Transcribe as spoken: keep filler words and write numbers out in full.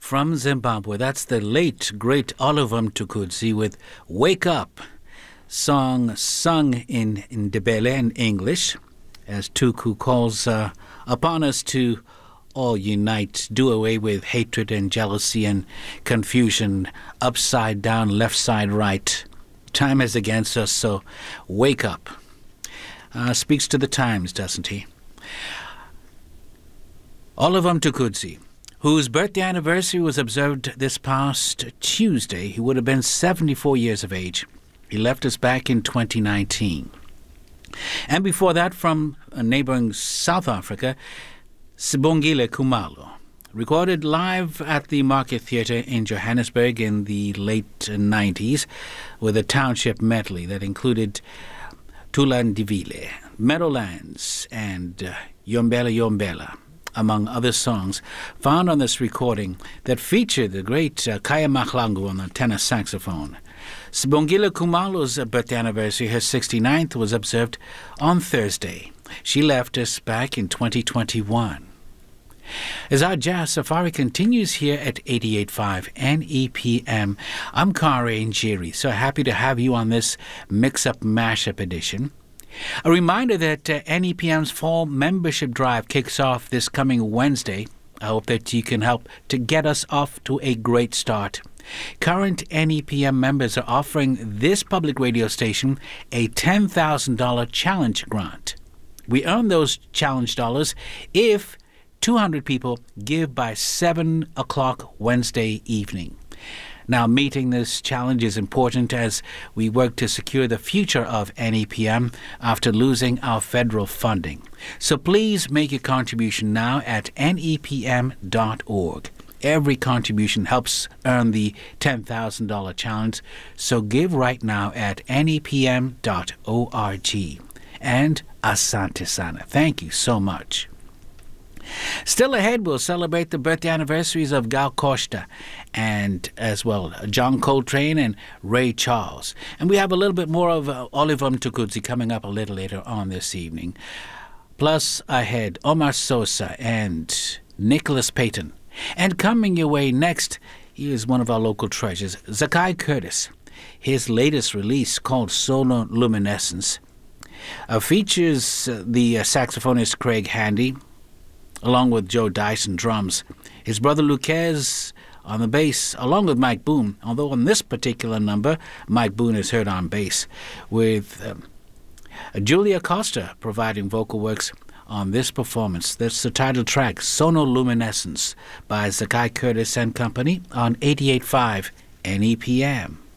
from Zimbabwe. That's the late, great Oliver Mtukudzi with Wake Up, song sung in, in Ndebele and English, as Tuku calls uh, upon us to all unite, do away with hatred and jealousy and confusion, upside down, left side, right. Time is against us, so wake up. Uh, speaks to the times, doesn't he? Oliver Mtukudzi, whose birthday anniversary was observed this past Tuesday. He would have been seventy-four years of age. He left us back in twenty nineteen. And before that, from neighboring South Africa, Sibongile Khumalo, recorded live at the Market Theatre in Johannesburg in the late nineties with a township medley that included Tula Ndivile, Meadowlands, and uh, Yombela Yombela, among other songs found on this recording that featured the great uh, Kaya Mahlangu on the tenor saxophone. Sibongile Khumalo's birthday anniversary, her sixty-ninth, was observed on Thursday. She left us back in twenty twenty-one. As our jazz safari continues here at eighty-eight point five N E P M, I'm Kare Njeri, so happy to have you on this mix-up mashup edition. A reminder that uh, N E P M's fall membership drive kicks off this coming Wednesday. I hope that you can help to get us off to a great start. Current N E P M members are offering this public radio station a ten thousand dollars challenge grant. We earn those challenge dollars if two hundred people give by seven o'clock Wednesday evening. Now, meeting this challenge is important as we work to secure the future of N E P M after losing our federal funding. So please make your contribution now at N E P M dot org. Every contribution helps earn the ten thousand dollars challenge, so give right now at N E P M dot org. And asante sana. Thank you so much. Still ahead, we'll celebrate the birthday anniversaries of Gal Costa and as well John Coltrane and Ray Charles. And we have a little bit more of uh, Oliver Mtukudzi coming up a little later on this evening. Plus ahead, Omar Sosa and Nicholas Payton. And coming your way next, he is one of our local treasures, Zakai Curtis. His latest release, called Sono Luminescence, uh, features uh, the uh, saxophonist Craig Handy, along with Joe Dyson drums. His brother Luquez on the bass, along with Mike Boone, although on this particular number, Mike Boone is heard on bass, with um, Julia Costa providing vocal works on this performance. That's the title track, Sono Luminescence, by Zakai Curtis and Company on eighty-eight point five N E P M.